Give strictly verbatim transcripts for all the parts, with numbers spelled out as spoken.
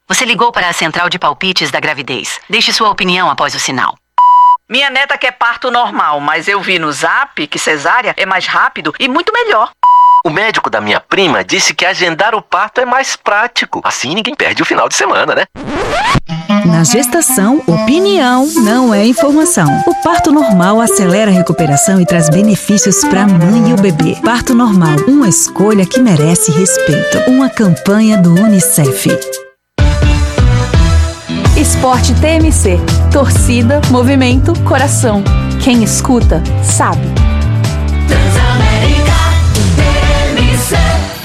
Você ligou para a central de palpites da gravidez. Deixe sua opinião após o sinal. Minha neta quer parto normal, mas eu vi no Zap que cesárea é mais rápido e muito melhor. O médico da minha prima disse que agendar o parto é mais prático. Assim ninguém perde o final de semana, né? Na gestação, opinião não é informação. O parto normal acelera a recuperação e traz benefícios para a mãe e o bebê. Parto normal, uma escolha que merece respeito. Uma campanha do Unicef. Esporte T M C. Torcida, movimento, coração. Quem escuta, sabe. Transamérica T M C.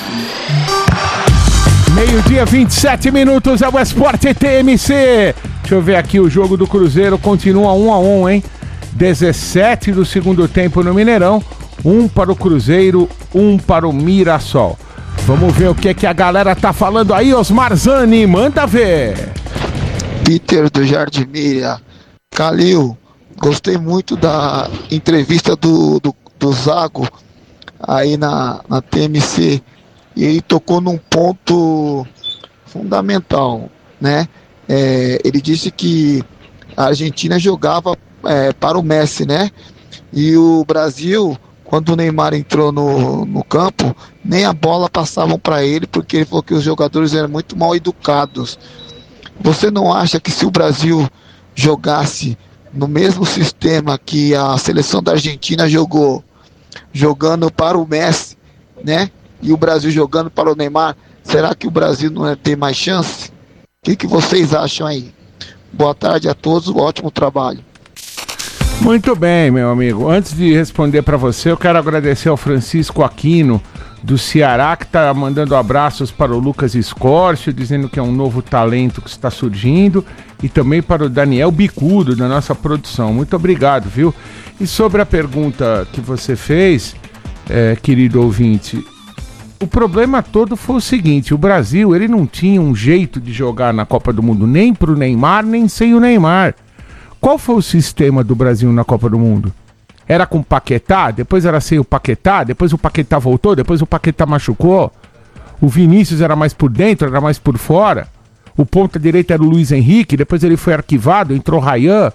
Meio-dia, vinte e sete minutos, é o Esporte T M C. Deixa eu ver aqui, o jogo do Cruzeiro continua um a um, hein? dezessete do segundo tempo no Mineirão. Um para o Cruzeiro, um para o Mirassol. Vamos ver o que, que a galera tá falando aí, Osmar Zani, manda ver. Peter do Jardim Miriam. Calil, gostei muito da entrevista do, do, do Zago aí na, na T M C. E ele tocou num ponto fundamental, né? É, ele disse que a Argentina jogava é, para o Messi, né? E o Brasil, quando o Neymar entrou no, no campo, nem a bola passavam para ele, porque ele falou que os jogadores eram muito mal educados. Você não acha que se o Brasil jogasse no mesmo sistema que a seleção da Argentina jogou, jogando para o Messi, né? E o Brasil jogando para o Neymar, será que o Brasil não ia ter mais chance? O que, que vocês acham aí? Boa tarde a todos, um ótimo trabalho. Muito bem, meu amigo. Antes de responder para você, eu quero agradecer ao Francisco Aquino, do Ceará, que está mandando abraços para o Lucas Escórcio, dizendo que é um novo talento que está surgindo, e também para o Daniel Bicudo, da nossa produção. Muito obrigado, viu? E sobre a pergunta que você fez, é, querido ouvinte, o problema todo foi o seguinte: o Brasil, ele não tinha um jeito de jogar na Copa do Mundo, nem pro Neymar, nem sem o Neymar. Qual foi o sistema do Brasil na Copa do Mundo? Era com o Paquetá, depois era sem o Paquetá, depois o Paquetá voltou, depois o Paquetá machucou. O Vinícius era mais por dentro, era mais por fora. O ponta direita era o Luiz Henrique, depois ele foi arquivado, entrou Ryan.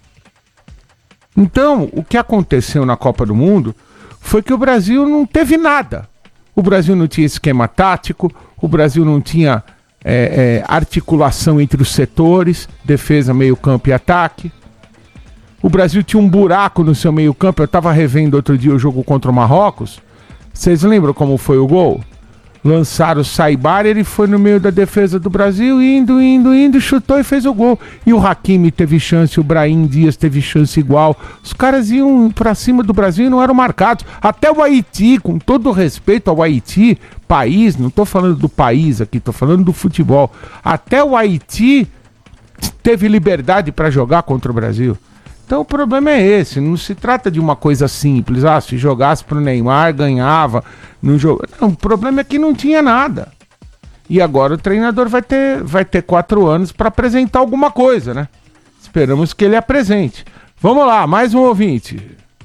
Então, o que aconteceu na Copa do Mundo foi que o Brasil não teve nada. O Brasil não tinha esquema tático, o Brasil não tinha é, é, articulação entre os setores, defesa, meio campo e ataque. O Brasil tinha um buraco no seu meio campo. Eu estava revendo outro dia o jogo contra o Marrocos. Vocês lembram como foi o gol? Lançaram o Saibar, ele foi no meio da defesa do Brasil, indo, indo, indo, chutou e fez o gol. E o Hakimi teve chance, o Brahim Dias teve chance igual. Os caras iam pra cima do Brasil e não eram marcados. Até o Haiti, com todo respeito ao Haiti, país, não tô falando do país aqui, tô falando do futebol. Até o Haiti teve liberdade para jogar contra o Brasil. Então o problema é esse, não se trata de uma coisa simples, ah, se jogasse pro Neymar, ganhava, não joga... Não, o problema é que não tinha nada. E agora o treinador vai ter, vai ter quatro anos para apresentar alguma coisa, né? Esperamos que ele apresente. Vamos lá, mais um ouvinte.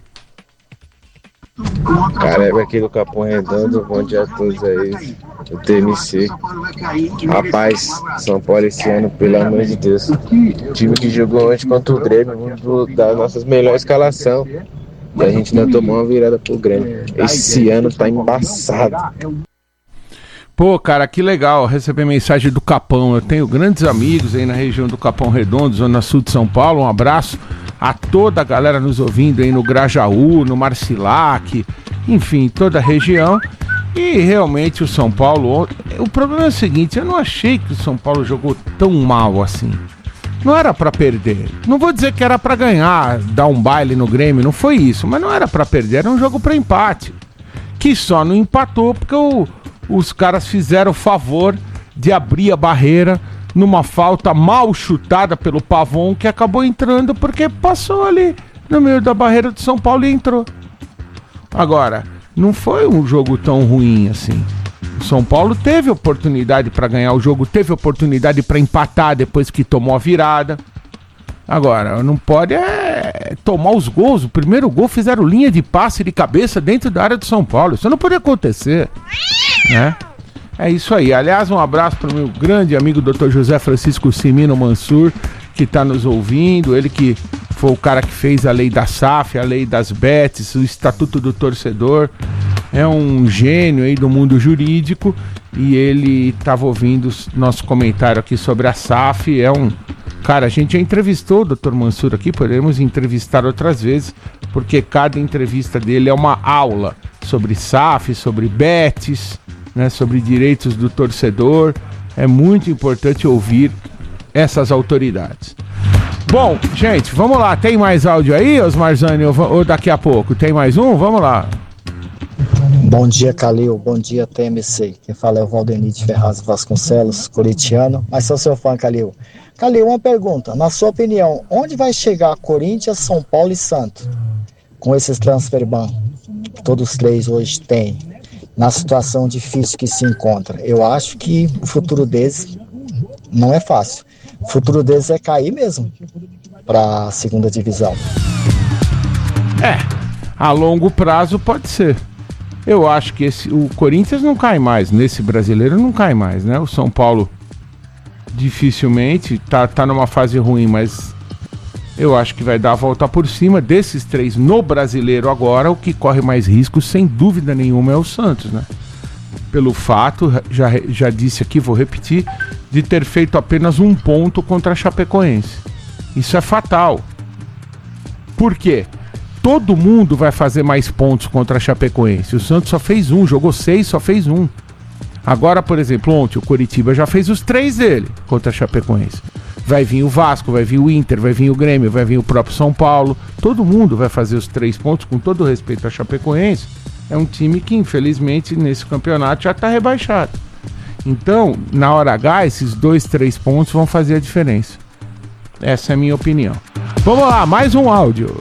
Caramba, aqui do Capão Redondo, bom dia a todos aí, o T M C. Rapaz, São Paulo esse ano, pelo amor de Deus, o time que jogou ontem contra o Grêmio, um das nossas melhores escalação, e a gente não tomou uma virada pro Grêmio. Esse ano tá embaçado. Pô, cara, que legal receber mensagem do Capão. Eu tenho grandes amigos aí na região do Capão Redondo, zona sul de São Paulo. Um abraço a toda a galera nos ouvindo aí no Grajaú, no Marcilac, enfim, toda a região. E realmente o São Paulo... O problema é o seguinte, eu não achei que o São Paulo jogou tão mal assim. Não era pra perder. Não vou dizer que era pra ganhar, dar um baile no Grêmio, não foi isso. Mas não era pra perder, era um jogo pra empate. Que só não empatou porque o, os caras fizeram o favor de abrir a barreira numa falta mal chutada pelo Pavon, que acabou entrando porque passou ali no meio da barreira do São Paulo e entrou. Agora, não foi um jogo tão ruim assim. O São Paulo teve oportunidade para ganhar o jogo, teve oportunidade para empatar depois que tomou a virada. Agora, não pode é tomar os gols. O primeiro gol fizeram linha de passe de cabeça dentro da área do São Paulo. Isso não pode acontecer, né? É isso aí. Aliás, um abraço para o meu grande amigo doutor José Francisco Cimino Mansur, que está nos ouvindo. Ele que foi o cara que fez a lei da S A F, a lei das bets, o Estatuto do Torcedor. É um gênio aí do mundo jurídico e ele estava ouvindo nosso comentário aqui sobre a S A F. É um... Cara, a gente já entrevistou o doutor Mansur aqui, podemos entrevistar outras vezes, porque cada entrevista dele é uma aula sobre S A F, sobre bets, né, sobre direitos do torcedor. É muito importante ouvir essas autoridades. Bom, gente, vamos lá. Tem mais áudio aí, Osmarzani, ou, ou daqui a pouco? Tem mais um? Vamos lá. Bom dia, Calil. Bom dia, T M C. Quem fala é o Valdenir de Ferraz Vasconcelos, corintiano, mas sou seu fã, Calil. Calil, uma pergunta. Na sua opinião, onde vai chegar Corinthians, São Paulo e Santos? Com esses transfer ban que todos os três hoje têm, na situação difícil que se encontra. Eu acho que o futuro deles não é fácil. O futuro deles é cair mesmo para a segunda divisão. É, a longo prazo pode ser. Eu acho que esse, o Corinthians não cai mais, nesse brasileiro não cai mais, né? O São Paulo dificilmente, tá, tá numa fase ruim, mas eu acho que vai dar a volta por cima. Desses três no brasileiro agora, o que corre mais risco, sem dúvida nenhuma, é o Santos, né? Pelo fato, já, já disse aqui, vou repetir, de ter feito apenas um ponto contra a Chapecoense. Isso é fatal. Por quê? Todo mundo vai fazer mais pontos contra a Chapecoense. O Santos só fez um, jogou seis, só fez um. Agora, por exemplo, ontem o Coritiba já fez os três dele contra a Chapecoense. Vai vir o Vasco, vai vir o Inter, vai vir o Grêmio, vai vir o próprio São Paulo. Todo mundo vai fazer os três pontos, com todo respeito à Chapecoense. É um time que, infelizmente, nesse campeonato já está rebaixado. Então, na hora H, esses dois, três pontos vão fazer a diferença. Essa é a minha opinião. Vamos lá, mais um áudio.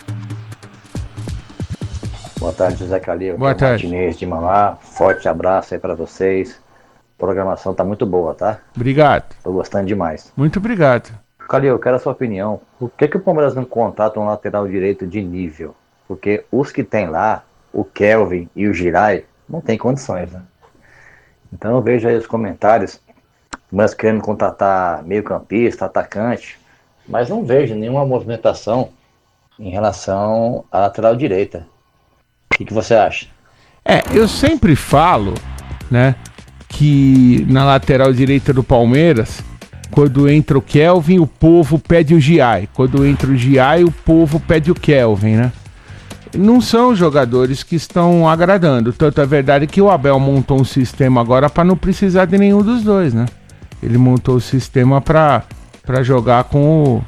Boa tarde, José Calil. Boa tarde. Martinez de Mauá. Forte abraço aí pra vocês. A programação tá muito boa, tá? Obrigado. Tô gostando demais. Muito obrigado. Calil, eu quero a sua opinião. Por que que o Palmeiras não contrata um lateral direito de nível? Porque os que tem lá, o Kelvin e o Giray, não tem condições, né? Então eu vejo aí os comentários, mas querendo contratar meio campista, atacante, mas não vejo nenhuma movimentação em relação à lateral direita. O que, que você acha? É, eu sempre falo, né, que na lateral direita do Palmeiras, quando entra o Kelvin, o povo pede o Giai. Quando entra o Giai, o povo pede o Kelvin, né? Não são jogadores que estão agradando. Tanto é verdade que o Abel montou um sistema agora para não precisar de nenhum dos dois, né? Ele montou o sistema para para jogar com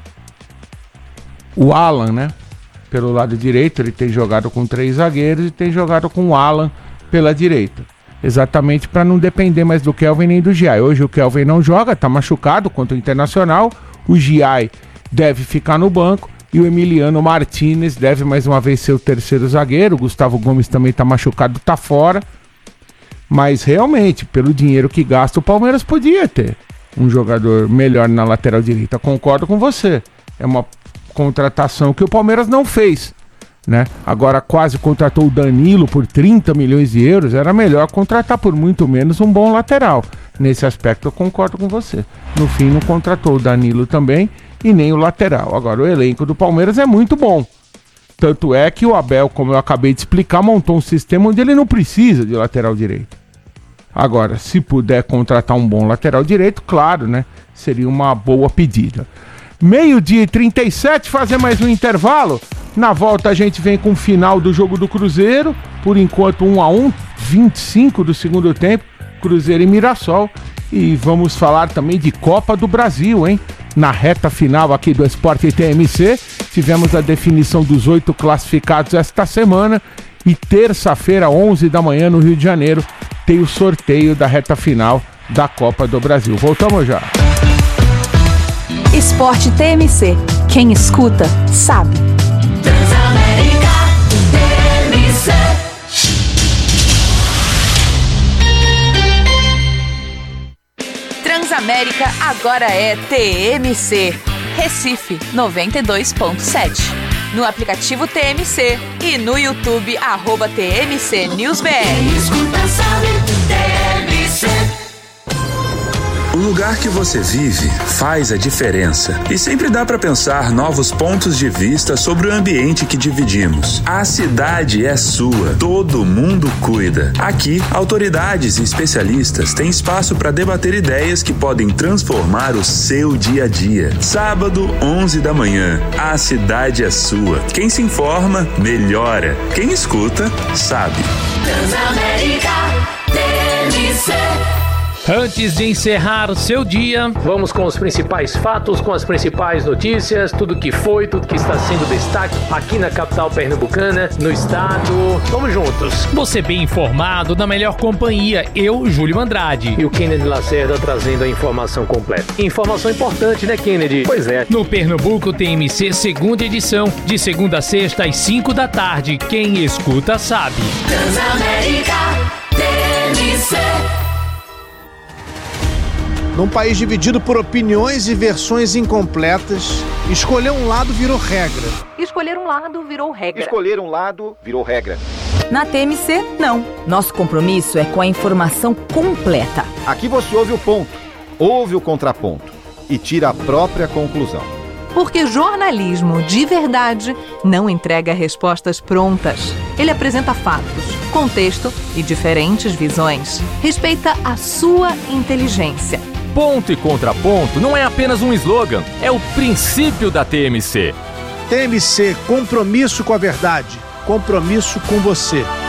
o, o Alan, né? Pelo lado direito, ele tem jogado com três zagueiros e tem jogado com o Alan pela direita. Exatamente para não depender mais do Kelvin nem do Giai. Hoje o Kelvin não joga, tá machucado contra o Internacional. O Giai deve ficar no banco e o Emiliano Martinez deve mais uma vez ser o terceiro zagueiro. O Gustavo Gomes também tá machucado, tá fora. Mas realmente, pelo dinheiro que gasta, o Palmeiras podia ter um jogador melhor na lateral direita. Concordo com você. É uma contratação que o Palmeiras não fez, né? Agora quase contratou o Danilo por trinta milhões de euros. Era melhor contratar por muito menos um bom lateral. Nesse aspecto eu concordo com você. No fim não contratou o Danilo também e nem o lateral. Agora o elenco do Palmeiras é muito bom. Tanto é que o Abel, como eu acabei de explicar, montou um sistema onde ele não precisa de lateral direito. Agora, se puder contratar um bom lateral direito, claro, né? Seria uma boa pedida. Meio-dia e trinta e sete, fazer mais um intervalo. Na volta a gente vem com o final do jogo do Cruzeiro. Por enquanto um a um, vinte e cinco do segundo tempo, Cruzeiro e Mirassol. E vamos falar também de Copa do Brasil, hein? Na reta final aqui do Esporte T M C, tivemos a definição dos oito classificados esta semana. E terça-feira, onze da manhã, no Rio de Janeiro, tem o sorteio da reta final da Copa do Brasil. Voltamos já. Esporte T M C. Quem escuta, sabe. Transamérica T M C. Transamérica agora é T M C. Recife noventa e dois ponto sete. No aplicativo T M C e no YouTube, arroba T M C News B R. Quem escuta sabe, T M C. lugar que você vive faz a diferença. E sempre dá para pensar novos pontos de vista sobre o ambiente que dividimos. A cidade é sua, todo mundo cuida. Aqui, autoridades e especialistas têm espaço para debater ideias que podem transformar o seu dia a dia. Sábado, onze da manhã, a cidade é sua. Quem se informa, melhora. Quem escuta, sabe. Transamérica T M C. Antes de encerrar o seu dia, vamos com os principais fatos, com as principais notícias, tudo que foi, tudo que está sendo destaque aqui na capital pernambucana, no estado. Vamos juntos. Você bem informado, na melhor companhia, eu, Júlio Andrade. E o Kennedy Lacerda trazendo a informação completa. Informação importante, né, Kennedy? Pois é. No Pernambuco T M C, segunda edição, de segunda a sexta às cinco da tarde. Quem escuta sabe. Transamérica T M C. Num país dividido por opiniões e versões incompletas, escolher um lado virou regra. Escolher um lado virou regra. Escolher um lado virou regra. Na T M C, não. Nosso compromisso é com a informação completa. Aqui você ouve o ponto, ouve o contraponto e tira a própria conclusão. Porque jornalismo de verdade não entrega respostas prontas. Ele apresenta fatos, contexto e diferentes visões. Respeita a sua inteligência. Ponto e contraponto não é apenas um slogan, é o princípio da T M C. T M C, compromisso com a verdade, compromisso com você.